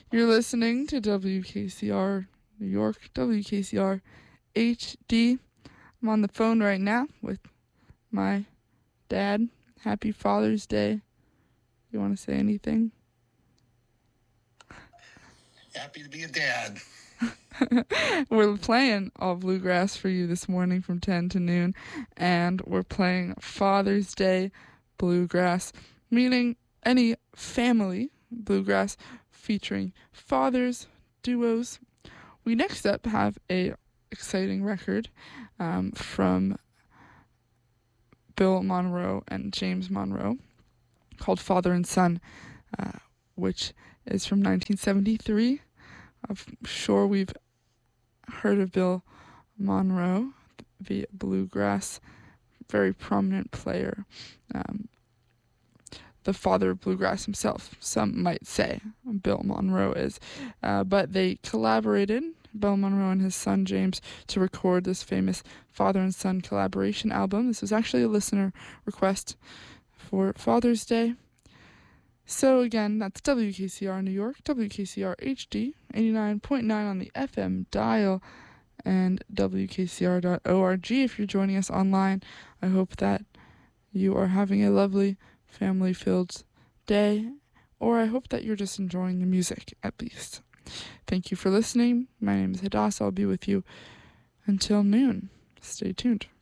You're listening to WKCR New York, WKCR HD. I'm on the phone right now with my dad. Happy Father's Day. You want to say anything? Happy to be a dad. We're playing all bluegrass for you this morning from 10 to noon, and we're playing Father's Day bluegrass, meaning any family bluegrass featuring fathers, duos. We next up have a exciting record from Bill Monroe and James Monroe called Father and Son, which is from 1973. I'm sure we've heard of Bill Monroe, the bluegrass, very prominent player, the father of bluegrass himself, some might say Bill Monroe is. But they collaborated, Bill Monroe and his son James, to record this famous father and son collaboration album. This was actually a listener request for Father's Day. So again, that's WKCR New York, WKCR HD, 89.9 on the FM dial, and WKCR.org if you're joining us online. I hope that you are having a lovely family-filled day, or I hope that you're just enjoying the music, at least. Thank you for listening. My name is Hadassah. I'll be with you until noon. Stay tuned.